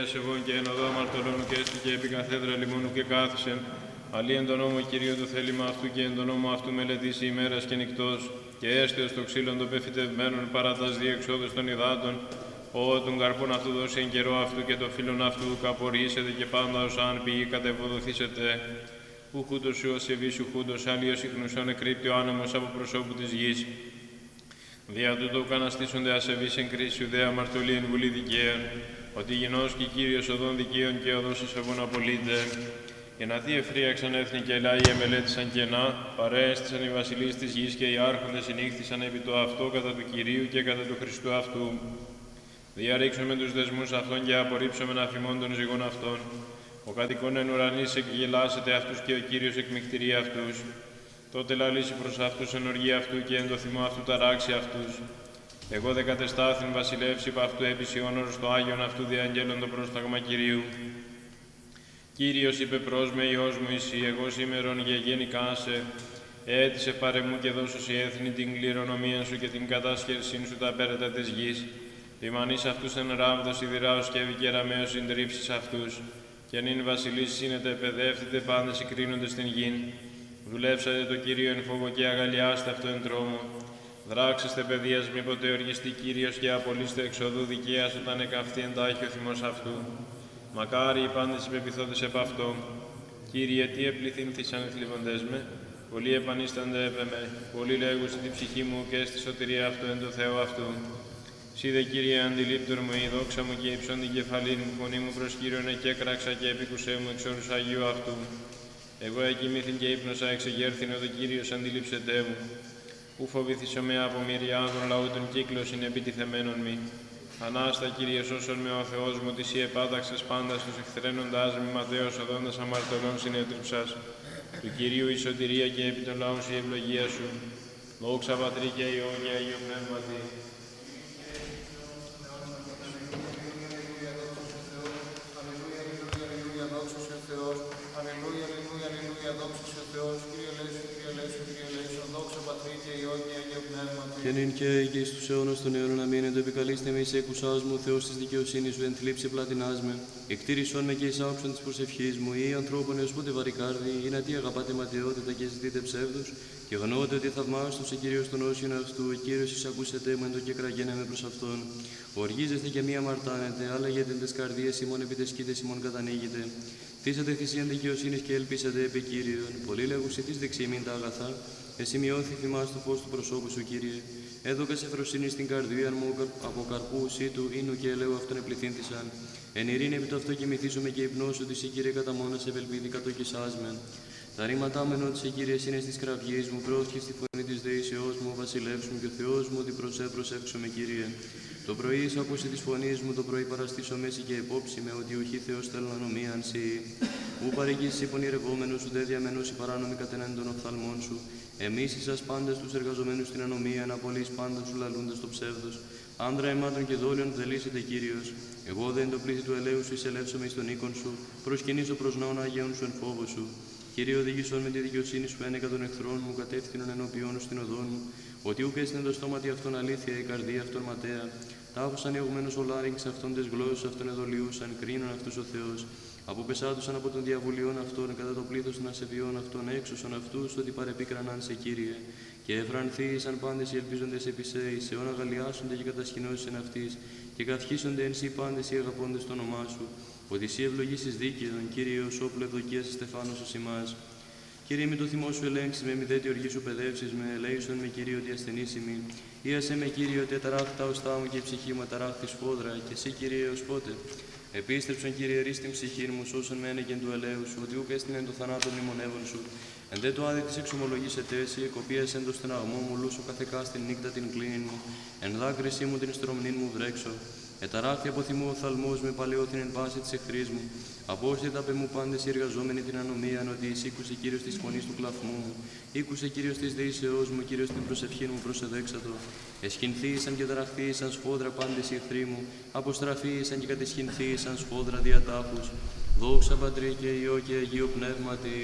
διασεβών και εν οδό αμαρτωλών και έστω και επί καθέδρα λιμόνου και κάθισεν, αλλή εν τον νόμο Κυρίου το θέλημα αυτού και εν τον νόμο αυτού μελετήσει ημέρας και νυκτός, και έστε ως το ξύλον των πεφυτευμένων παρά τας διεξόδους των υδάτων, τον καρπόν αυτού δώσει εν καιρό αυτού και το φύλλον αυτού καπορίσετε και πάντα ως αν πηγή κατεβοδοθήσετε. Ου χούντος σου ως ευήσου χούντος, άλλιος ιχνουσόν εκρύπτει ο άνεμος από προσώπου της γης. Δια τούτο καναστήσονται ασεβείς εν κρίση ουδέ αμαρτωλή εν βουλή δικαίων, ότι γινός και Κύριος οδών δικαίων και οδός εσεβών απολύτε. Και να τι εφρίαξαν έθνη και λαοί εμελέτησαν κενά, παρέστησαν οι βασιλείς της γης και οι άρχοντες συνήχθησαν επί το αυτό κατά του Κυρίου και κατά του Χριστού αυτού. Διαρρήξουμε τους δεσμούς αυτών και απορρίψουμε αφημών των ζυγών αυτών. Ο κατοικών εν ουρανής εκγελάσετε αυτούς και ο Κύριος εκμυκτηρεί αυτούς. Τότε λαλήσει προς αυτούς εν οργή αυτού και εν το θυμό αυτού ταράξει αυτούς. Εγώ δε κατεστάθην βασιλεύς υπ' αυτού επισιόνορος στο Άγιον αυτού διαγγέλων το πρόσταγμα Κυρίου. Κύριος είπε προς με Υιός μου εσύ, εγώ σήμερον γεγέννηκα σε, έτησε πάρε μου και δώσου η έθνη την κληρονομία σου και την κατάσχεσιν σου τα πέρατα της γης. Λιμανείς αυτούς εν ράβδος σιδηράος και ευικεραμαίος συντρίψεις αυτούς. Και νυν βασιλείς σύνετε παιδεύτητε πάντες συγκρίνονται στην γην. Δουλεύσατε το Κύριο εν φόβο και αγαλιάστε αυτό εν τρόμο. Δράξεστε παιδείας μη ποτέ οργιστεί Κύριος και απολύστε εξοδού δικαίας όταν εκαυτεί εντάχει ο θυμός αυτού. Μακάρι οι πάντες υπεπιθόντες επ' αυτό. Κύριε, τι επληθύνθησαν οι θλιβοντές με, πολλοί επανίστανται επ' εμέ, πολλοί λέγουσι την ψυχή μου και στη σωτηρία αυτού εν το Θεό αυτού. Σύ δε Κύριε αντιλήπτορ μου, η δόξα μου και υψών την κεφαλή μου, φωνή μου προς Κύριον εκέκραξα και επίκουσέ μου εξ όρους Αγίου αυτού. Εγώ εκοιμήθην και ύπνοσα εξεγέρθην ο Κύριος αντιλήψετέ μου. Ου φοβήθησο με από μυριάδων λαού των κύκλωσιν επιτιθεμένων μη. Ανάστα Κύριε σώσον με ο Θεός μου, ότι Συ επάταξες πάντα στους εχθρένοντάς μη ματέως οδόντας αμαρτωλών συνέτριψας. Του Κυρίου η σωτηρία και επί των λαών η ευλογία σου. Δόξα Πατρί και Υιό και Αγίο Πνεύματι. Και νυν και εκεί στους αιώνας των αιώνων αμήνεντο επικαλείστε με εις έκουσάς μου, Θεός της δικαιοσύνης σου, εν θλίψη πλατινάς με. Εκτήρησόν με και εις άκουσον της προσευχής μου, ή ανθρώπων έως πότε βαρικάρδι, ή να τι αγαπάτε ματαιότητα και ζητείτε ψεύδους, και γνώτε ότι θαυμάστος ο Κύριος των όσιων αυτού, ο Κύριος εισακούσετε μου εν το και κραγέναμε προς αυτόν. Οργίζεστε και μη αμαρτάνετε, αλλά γιατί τες καρδίες ημών επί τες σκήτες ημών κατανοίγετε. Θύσατε θυσίαν δικαιοσύνης και ελπίσατε επί Κύριον. Πολλοί λέγουσι της δεξιμήν τα αγαθά. Εσημειώθη θυμάς το φως του προσώπου σου, Κύριε. Έδωκας ευφροσύνη στην καρδία μου από καρπού του ίνου και ελαίου αυτόν επληθύνθησαν. Εν ειρήνη επί το αυτό κοιμηθήσομαι και υπνώσου τη Συ, Κύριε, κατά μόνος ευελπίδη κατοκισάσμεν. Τα ρήματά μεν ότι σε Κύριε είναι στις κραυγής μου, πρόσχη στη φωνή της δεήσεώς μου, ο βασιλεύς μου και ο Θεός μου, ότι προσεύξομαι, Κύριε. Το πρωί εις άκουσε της φωνής μου, το πρωί παραστήσω μέση και υπόψη με, ότι ουχή Θεός θέλω να νομίαν Συ. Ου παρηγήσει πονηρευόμενος σου, δε διαμενούς οι παράνομοι κατενάν των οφθαλμών σου. Εμείς σας πάντες τους εργαζομένους στην ανομία, να απολύεις πάντα σου λαλούντας το ψεύδος. Άνδρα αιμάτων και δόλιων θελήσετε, Κύριος. Εγώ δεν το πλήθη του ελαίου σου εισελεύσομαι εις τον οίκον σου, προσκυνήσω προς ναών Αγίων σου εν φόβο σου. Κύριε, οδήγησον με τη δικαιοσύνη σου ένεκα των εχθρών μου, κατεύθυνον ενώπιον σου στην οδόν μου, ότι ούκ έστειν το στόματι αυτόν αλήθεια, η καρδία αυτόν ματέα. Τάφωσαν ιωγμένος ο λάρυγξ αυτών τες γλώσσες αυτών εδολιούσαν, κρίνον αυτούς ο Θεός. Αποπεσάτουσαν από των διαβουλιών αυτών, κατά το πλήθος των ασεβιών αυτών, έξωσον αυτούς, ότι παρεπίκραναν σε Κύριε. Και εφρανθήσαν πάντες οι ελπίζοντες επί σε, εις αιώνα αγαλιάσονται και κατασκηνώσεις εν αυτής, και καυχήσονται εν Συ πάντες οι αγαπώντες το όνομά σου. Ότι Συ ευλογήσεις δίκαιον, Κύριε, ως όπλο ευδοκίας στεφάνος ως ημάς. Κύριε, με το θυμό σου ελέγξεις με, μη δε τη οργή σου παιδεύσεις με, ελέησον με, Κύριε, ότι ασθενήσιμη. Ήασε με, Κύριε, ότι αταράχθητα οστά μου και η ψυχή μου αταράχθη σφόδρα, και Συ, Κύριε, ως πότε. Επίστρεψον, Κύριε, ρίσ την ψυχή μου, σώσον με ένεκεν του ελαίου σου, ότι ούκ έστεινεν το θανάτο μνημονεύων σου. Εν δε το άδει της εξομολογήσετε εσύ, κοπίασεν το στεναγμό μου, λούσου καθεκά στην νύχτα την κλίνην μου, εν δάκρυσή μου την στρομνήν μου βρέξω. Εταράχθη από θυμού ο θαλμός με παλαιόθην εν πάση της εχθρής μου. Απόστητα πε μου πάντες οι εργαζόμενοι την ανομίαν, ότι εισήκουσε Κύριος της φωνής του κλαφμού μου. Ήκουσε Κύριος της δεήσεώς μου, Κύριος την προσευχή μου προσεδέξατο. Εσχυνθήσαν και ταραχθήσαν σφόδρα πάντες οι εχθροί μου. Αποστραφήσαν και κατεσχυνθήσαν σφόδρα διατάφους. Δόξα Πατρί και Υιό και Αγίο Πνεύματι.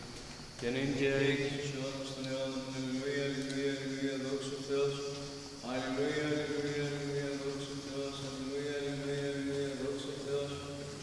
Και νυν και αίγει στους αιώνας των αιώνων. Αλληλούια, αλληλούια, αλληλούια, δόξα ο Θεός. Αλληλούια, αλληλούια, αλληλούια, δόξα ο Θεός. Αλληλούια, αλληλούια, αλληλούια, δόξα ο Θεός.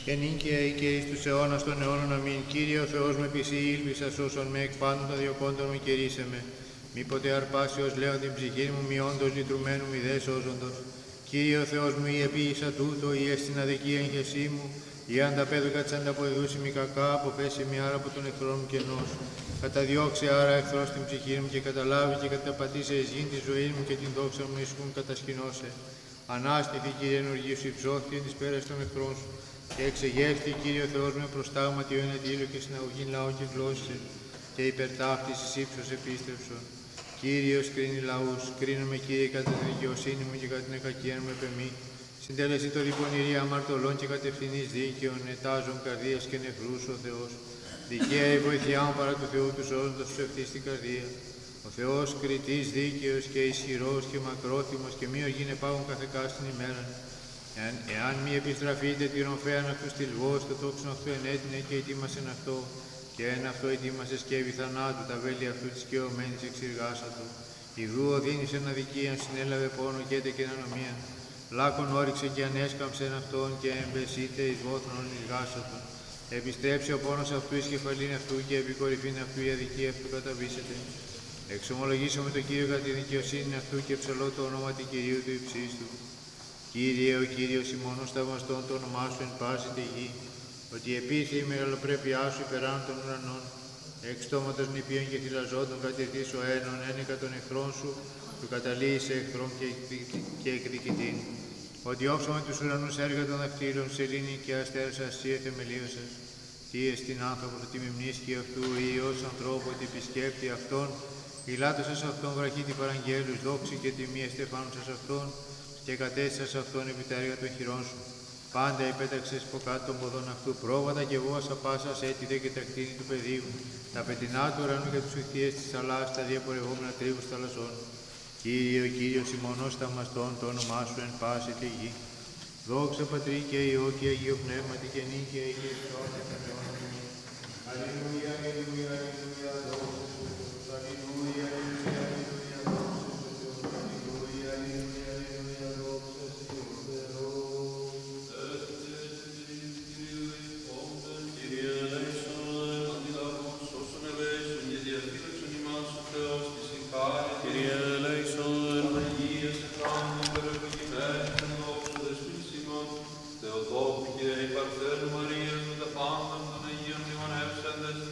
και νίκαια και εις τους αιώνας των αιώνων. Αμήν. Κύριε ο Θεός με πισή ήλπισα, σώσον με εκ πάντων των διωκόντων μου και ρίσε με. Μήποτε αρπάσιος λέω την ψυχή μου, μη όντως λυτρουμένου μη δε σώζοντος. Κύριε ο Θεός μου, ή επίησα τούτο, ή εστιν αδικία εγχεσή μου, ή ανταπέδωκα της ανταποδιδούση μη κακά, αποφέσει μη άρα από τον εχθρό μου κενός. Καταδιώξε άρα εχθρός την ψυχή μου και καταλάβει και καταπατήσε εις γην τη ζωή μου και την δόξα μου ισχύουν κατασκηνώσε. Ανάστηθη, Κύριε ενουργή σου, υψώθη της πέρας των εχθρών σου. Και εξεγεύθη, Κύριε ο Θεός με προστάγματι ο εναντίλιο και συναγωγή λαό και γλώσσε. Και υπερτάφτης εις ύψος επίστρεψον. Κύριος κρίνει λαούς, κρίνομαι Κύριε κατά τη δικαιοσύνη μου και κατά την εκακία μου επεμή. Συντέλεση το διπονηρή αμαρτωλών και κατευθυνής δίκαιων, ετάζων καρδίας και νεφρούς ο Θεός. Δικαία η βοηθειά μου παρά του Θεού του σώζοντας τους ευθύς στην καρδία. Ο Θεός κριτής δίκαιος και ισχυρός και μακρόθυμος και μη οργήν επάγων καθεκά στην ημέρα. Εάν μη επιστραφείτε τη ρομφέαν αυτού στη λβός, το τόξον αυτού ενέτεινε και ετοίμασεν αυτό. Και ένα αυτό ετοίμασε σκεύη θανάτου, τα βέλη αυτού της καιωμένης εξηργάσατο. Ιδού οδύνησεν αδικίαν, συνέλαβε πόνο και έτε και ανομίαν. Λάκων όριξε και ανέσκαμψεν αυτόν και εμπεσίτε εις βόθρον εις Επιστρέψει ο πόνος αυτού εις κεφαλήν αυτού και επί κορυφήν αυτού η αδικία αυτού καταβήσεται. Εξομολογήσαμε τον Κύριο κατά τη δικαιοσύνη αυτού και ψαλώ το όνομα του Κυρίου του υψίστου. Κύριε, ο Κύριος ημώνος θαυμαστών το όνομά σου εν πάση τη γη, ότι επίθει η μεγαλοπρέπειά σου υπεράνω των ουρανών. Εξ στόματος νηπίων και θυλαζόντων κατηρτής ο ένων, ένικα των εχθρών σου, του καταλύει σε εχθρόν και εκδικητήν. Ότι όψαμε τους ουρανούς έργα των δακτύλων, σελήνη και αστέρας ασία θεμελίωσας. Τι εστιν άνθρωπο ότι μνήσκει αυτού, ή ως ανθρώπου ότι επισκέπτει αυτόν, ηλάτωσας αυτόν βραχίτη παραγγέλους, δόξη και τιμή εστεφάνουσας αυτόν, και κατέστησας αυτόν επί τα έργα των χειρών σου. Πάντα υπέταξες από κάτω των ποδών αυτού, πρόβατα και βόασα πάσας έτηδε και τα κτίνη του πεδίου, τα πετεινά του ουρανού και τους ηχθείες της θαλάσσης, τα διαπορευόμενα τρίγους θαλασσών. Κύριε, ο Κύριος ημώνος θαυμαστών, το όνομά σου εν πάση τη γη. Δόξα Πατρί και Υιό και Αγίο Πνεύματι και νίκαια και εις αιώνας αιώνας. Αλληλούια, αλληλούια, αλληλούια.